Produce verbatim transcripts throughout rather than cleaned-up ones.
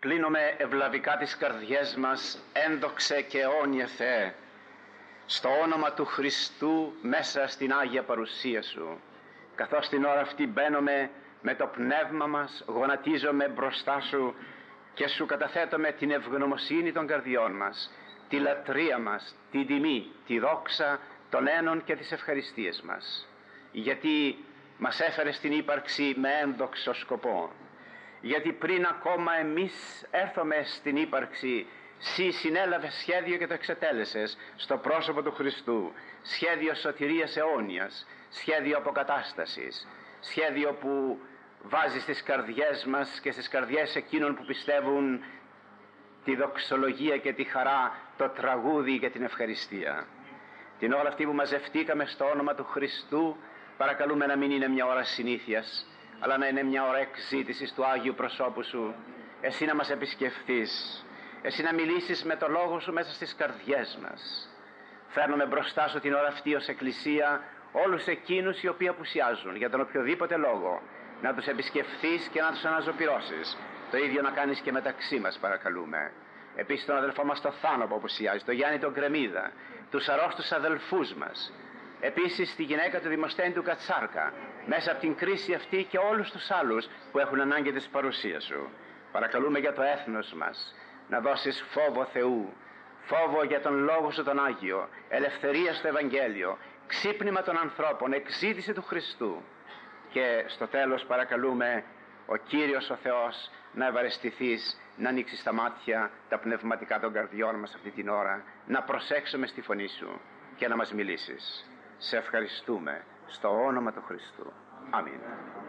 κλείνουμε ευλαβικά τις καρδιές μας, ένδοξε και αιώνιε Θεέ, στο όνομα του Χριστού μέσα στην Άγια Παρουσία Σου. Καθώς την ώρα αυτή μπαίνουμε με το πνεύμα μας, γονατίζομαι μπροστά Σου και Σου καταθέτουμε την ευγνωμοσύνη των καρδιών μας, τη λατρεία μας, την τιμή, τη δόξα, των ένων και τις ευχαριστίες μας. Γιατί μας έφερε στην ύπαρξη με ένδοξο σκοπό. Γιατί πριν ακόμα εμείς έρθουμε στην ύπαρξη, Συ συνέλαβες σχέδιο και το εξετέλεσες στο πρόσωπο του Χριστού. Σχέδιο σωτηρίας αιώνιας, σχέδιο αποκατάστασης, σχέδιο που βάζει στις καρδιές μας και στις καρδιές εκείνων που πιστεύουν τη δοξολογία και τη χαρά, το τραγούδι και την ευχαριστία. Την ώρα αυτή που μαζευτήκαμε στο όνομα του Χριστού, παρακαλούμε να μην είναι μια ώρα συνήθειας, αλλά να είναι μια ώρα εκζήτησης του Άγιου προσώπου Σου. Εσύ να μας επισκεφθείς, Εσύ να μιλήσεις με το Λόγο Σου μέσα στις καρδιές μας. Φέρνουμε μπροστά Σου την ώρα αυτή ως Εκκλησία όλους εκείνους οι οποίοι απουσιάζουν για τον οποιοδήποτε λόγο, να τους επισκεφθείς και να τους αναζωπυρώσεις. Το ίδιο να κάνεις και μεταξύ μας, παρακαλούμε. Επίσης τον αδελφό μας το Θάνο που απουσιάζει, τον Γιάννη τον Κρεμίδα, τους αρρώστους αδελφούς μας, επίσης τη γυναίκα του Δημοσθένη του Κατσάρκα, μέσα από την κρίση αυτή και όλους τους άλλους που έχουν ανάγκη της παρουσίας Σου. Παρακαλούμε για το έθνος μας να δώσεις φόβο Θεού, φόβο για τον Λόγο Σου τον Άγιο, ελευθερία στο Ευαγγέλιο, ξύπνημα των ανθρώπων, εξήτηση του Χριστού. Και στο τέλος παρακαλούμε ο Κύριος ο Θεός να ευαρεστηθείς, να ανοίξεις τα μάτια, τα πνευματικά των καρδιών μας αυτή την ώρα, να προσέξουμε στη φωνή Σου και να μας μιλήσεις. Σε ευχαριστούμε στο όνομα του Χριστού. Αμήν.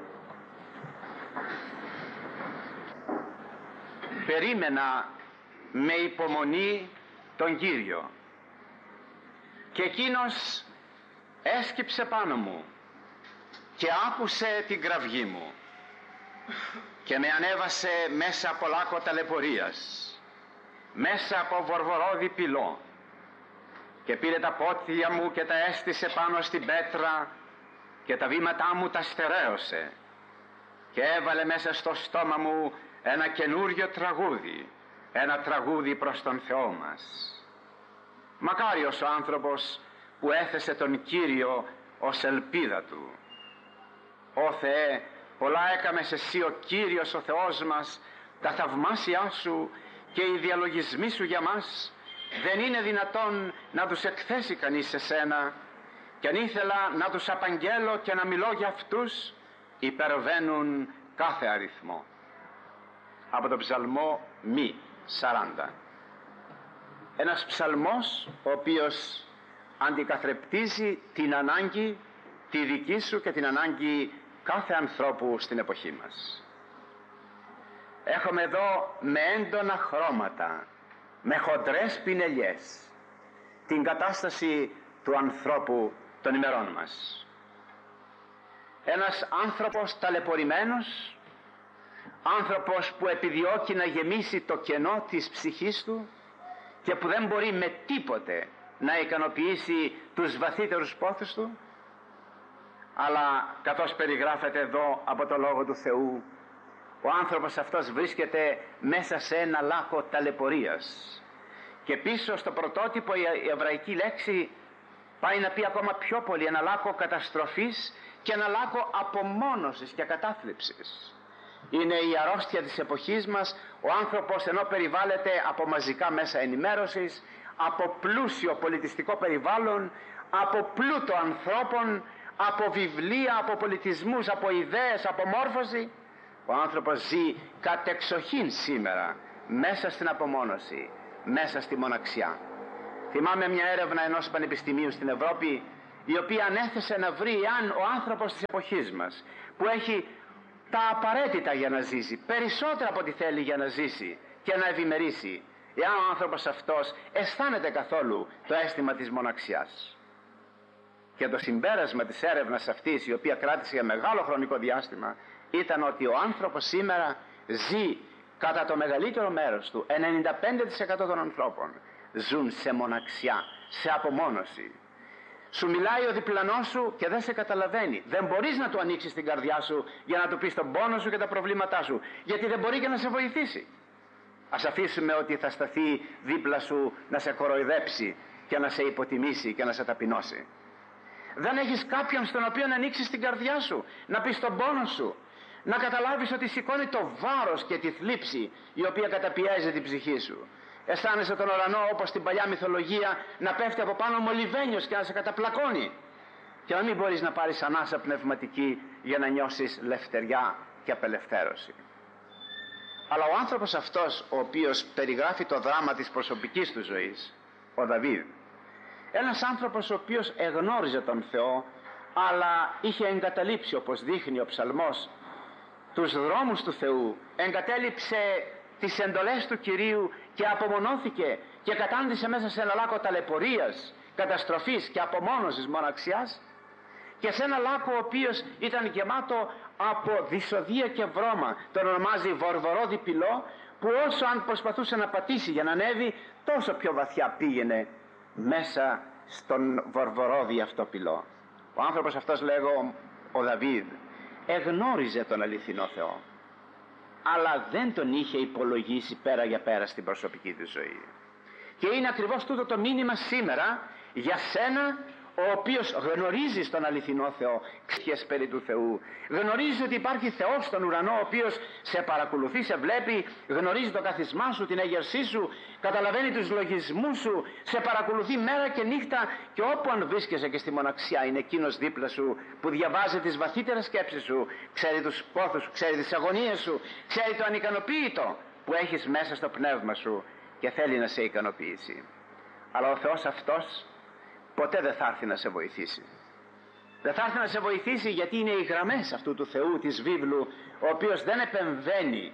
Περίμενα με υπομονή τον Κύριο και εκείνος έσκυψε πάνω μου και άκουσε την κραυγή μου και με ανέβασε μέσα από λάκκο ταλαιπωρίας, μέσα από βορβορόδι πυλό, και πήρε τα πόδια μου και τα έστησε πάνω στην πέτρα και τα βήματά μου τα στερέωσε και έβαλε μέσα στο στόμα μου ένα καινούριο τραγούδι, ένα τραγούδι προς τον Θεό μας. Μακάριος ο άνθρωπος που έθεσε τον Κύριο ως ελπίδα του. Ω Θεέ, πολλά έκαμες Εσύ ο Κύριος ο Θεός μας, τα θαυμάσια Σου και οι διαλογισμοί Σου για μας δεν είναι δυνατόν να τους εκθέσει κανείς σε Σένα, και αν ήθελα να τους απαγγέλω και να μιλώ για αυτούς, υπερβαίνουν κάθε αριθμό. Από το ψαλμό Μη σαράντα. Ένας ψαλμός ο οποίος αντικαθρεπτίζει την ανάγκη τη δική Σου και την ανάγκη κάθε ανθρώπου στην εποχή μας. Έχουμε εδώ με έντονα χρώματα, με χοντρές πινελιές, την κατάσταση του ανθρώπου των ημερών μας. Ένας άνθρωπος ταλαιπωρημένος, άνθρωπος που επιδιώκει να γεμίσει το κενό της ψυχής του και που δεν μπορεί με τίποτε να ικανοποιήσει τους βαθύτερους πόθους του, αλλά καθώς περιγράφεται εδώ από το Λόγο του Θεού, ο άνθρωπος αυτός βρίσκεται μέσα σε ένα λάκκο ταλαιπωρίας, και πίσω στο πρωτότυπο η εβραϊκή λέξη πάει να πει ακόμα πιο πολύ, ένα λάκκο καταστροφής και ένα λάκκο απομόνωσης και κατάθλιψης. Είναι η αρρώστια της εποχής μας. Ο άνθρωπος ενώ περιβάλλεται από μαζικά μέσα ενημέρωσης, από πλούσιο πολιτιστικό περιβάλλον, από πλούτο ανθρώπων, από βιβλία, από πολιτισμούς, από ιδέες, από μόρφωση, ο άνθρωπος ζει κατεξοχήν σήμερα μέσα στην απομόνωση, μέσα στη μοναξιά. Θυμάμαι μια έρευνα ενός πανεπιστημίου στην Ευρώπη, η οποία ανέθεσε να βρει αν ο άνθρωπος της εποχής μας, που έχει τα απαραίτητα για να ζήσει, περισσότερα από ό,τι θέλει για να ζήσει και να ευημερήσει, εάν ο άνθρωπος αυτός αισθάνεται καθόλου το αίσθημα της μοναξιάς. Και το συμπέρασμα της έρευνας αυτής, η οποία κράτησε για μεγάλο χρονικό διάστημα, ήταν ότι ο άνθρωπος σήμερα ζει, κατά το μεγαλύτερο μέρος του, ενενήντα πέντε τοις εκατό των ανθρώπων ζουν σε μοναξιά, σε απομόνωση. Σου μιλάει ο διπλανός σου και δεν σε καταλαβαίνει. Δεν μπορείς να του ανοίξεις την καρδιά σου για να του πεις τον πόνο σου και τα προβλήματά σου, γιατί δεν μπορεί και να σε βοηθήσει. Ας αφήσουμε ότι θα σταθεί δίπλα σου να σε κοροϊδέψει και να σε υποτιμήσει και να σε ταπεινώσει. Δεν έχεις κάποιον στον οποίο να ανοίξεις την καρδιά σου, να πεις τον πόνο σου, να καταλάβεις ότι σηκώνει το βάρος και τη θλίψη η οποία καταπιέζει την ψυχή σου. Αισθάνεσαι τον ουρανό όπως στην παλιά μυθολογία να πέφτει από πάνω μολυβένιος και να σε καταπλακώνει, και να μην μπορείς να πάρεις ανάσα πνευματική για να νιώσεις λευτεριά και απελευθέρωση. Αλλά ο άνθρωπος αυτός, ο οποίος περιγράφει το δράμα της προσωπικής του ζωής, ο Δαβίδ, ένας άνθρωπος ο οποίος εγνώριζε τον Θεό, αλλά είχε εγκαταλείψει, όπως δείχνει ο ψαλμός, τους δρόμους του Θεού, εγκατέλειψε τις εντολές του Κυρίου και απομονώθηκε και κατάντησε μέσα σε ένα λάκκο ταλαιπωρίας, καταστροφής και απομόνωσης, μοναξιάς, και σε ένα λάκκο ο οποίος ήταν γεμάτο από δυσοδεία και βρώμα. Τον ονομάζει βορβορόδι πυλό, που όσο αν προσπαθούσε να πατήσει για να ανέβει, τόσο πιο βαθιά πήγαινε μέσα στον βορβορόδι αυτό πυλό. Ο άνθρωπος αυτός, λέγω, ο Δαβίδ, εγνώριζε τον αληθινό Θεό, αλλά δεν τον είχε υπολογίσει πέρα για πέρα στην προσωπική του ζωή. Και είναι ακριβώς τούτο το μήνυμα σήμερα για σένα, ο οποίος γνωρίζεις τον αληθινό Θεό, ξέρεις περί του Θεού, γνωρίζεις ότι υπάρχει Θεός στον ουρανό, ο οποίος σε παρακολουθεί, σε βλέπει, γνωρίζει το καθισμά σου, την έγερσή σου, καταλαβαίνει τους λογισμούς σου, σε παρακολουθεί μέρα και νύχτα, και όπου αν βρίσκεσαι και στη μοναξιά είναι εκείνος δίπλα σου που διαβάζει τις βαθύτερες σκέψεις σου, ξέρει τους πόθους σου, ξέρει τις αγωνίες σου, ξέρει το ανικανοποίητο που έχεις μέσα στο πνεύμα σου και θέλει να σε ικανοποιήσει. Αλλά ο Θεός αυτός ποτέ δεν θα έρθει να σε βοηθήσει. Δεν θα έρθει να σε βοηθήσει, γιατί είναι οι γραμμές αυτού του Θεού της βίβλου, ο οποίος δεν επεμβαίνει,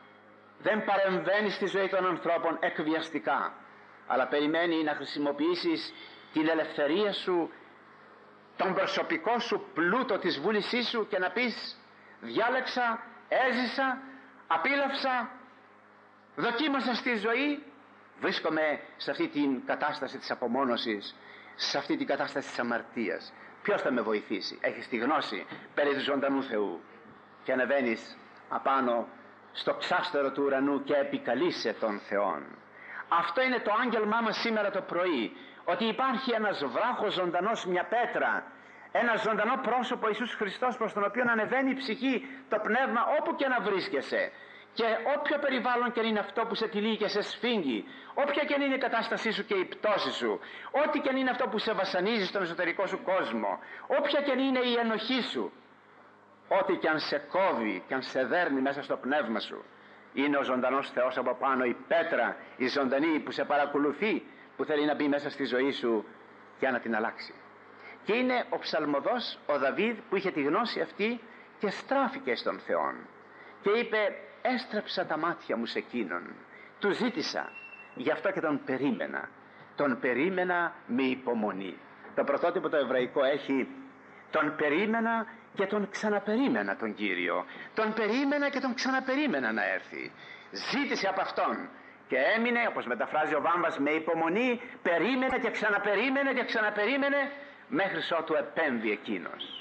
δεν παρεμβαίνει στη ζωή των ανθρώπων εκβιαστικά, αλλά περιμένει να χρησιμοποιήσεις την ελευθερία σου, τον προσωπικό σου πλούτο της βούλησής σου, και να πεις: διάλεξα, έζησα, απίλαυσα, δοκίμασα στη ζωή, βρίσκομαι σε αυτή την κατάσταση της απομόνωσης, σε αυτή την κατάσταση της αμαρτίας. Ποιος θα με βοηθήσει? Έχεις τη γνώση περί του ζωντανού Θεού και ανεβαίνεις απάνω στο ξάστερο του ουρανού και επικαλείσαι τον Θεόν. Αυτό είναι το άγγελμά μας σήμερα το πρωί, ότι υπάρχει ένας βράχος ζωντανός, μια πέτρα, ένα ζωντανό πρόσωπο, Ιησούς Χριστός, προς τον οποίο ανεβαίνει η ψυχή, το πνεύμα, όπου και να βρίσκεσαι. Και όποιο περιβάλλον και είναι αυτό που σε τυλίγει και σε σφίγγει, όποια και είναι η κατάστασή σου και η πτώση σου, ό,τι και είναι αυτό που σε βασανίζει στον εσωτερικό σου κόσμο, όποια και είναι η ενοχή σου, ό,τι και αν σε κόβει και αν σε δέρνει μέσα στο πνεύμα σου, είναι ο ζωντανός Θεός από πάνω, η πέτρα, η ζωντανή που σε παρακολουθεί, που θέλει να μπει μέσα στη ζωή σου για να την αλλάξει. Και είναι ο ψαλμοδός, ο Δαβίδ, που είχε τη γνώση αυτή και στράφηκε στον Θεό και είπε: έστρεψα τα μάτια μου σε εκείνον, του ζήτησα, γι' αυτό και τον περίμενα. Τον περίμενα με υπομονή. Το πρωτότυπο το εβραϊκό έχει: τον περίμενα και τον ξαναπερίμενα τον Κύριο. Τον περίμενα και τον ξαναπερίμενα να έρθει. Ζήτησε από Αυτόν και έμεινε, όπως μεταφράζει ο Βάμβας, με υπομονή, περίμενε και ξαναπερίμενε και ξαναπερίμενε, μέχρι ότου επέμβει εκείνος.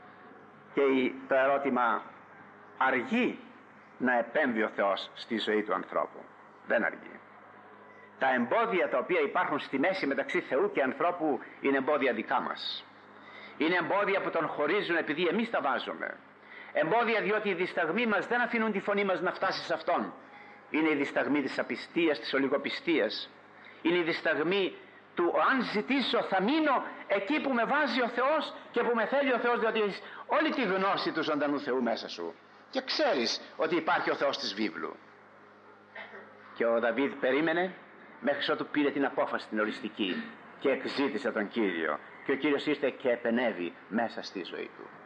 Και το ερώτημα: αργεί να επέμβει ο Θεός στη ζωή του ανθρώπου? Δεν αργεί. Τα εμπόδια τα οποία υπάρχουν στη μέση μεταξύ Θεού και ανθρώπου είναι εμπόδια δικά μας. Είναι εμπόδια που τον χωρίζουν επειδή εμείς τα βάζουμε. Εμπόδια διότι οι δισταγμοί μας δεν αφήνουν τη φωνή μας να φτάσει σε Αυτόν. Είναι η δισταγμή της απιστίας, της ολιγοπιστίας. Είναι η δισταγμή του: αν ζητήσω θα μείνω εκεί που με βάζει ο Θεός και που με θέλει ο Θεός, διότι έχεις όλη τη γνώση του ζωντανού Θεού μέσα σου και ξέρεις ότι υπάρχει ο Θεός της βίβλου. Και ο Δαβίδ περίμενε μέχρι ότου πήρε την απόφαση την οριστική και εκζήτησε τον Κύριο, και ο Κύριος ήρθε και επενέβη μέσα στη ζωή του.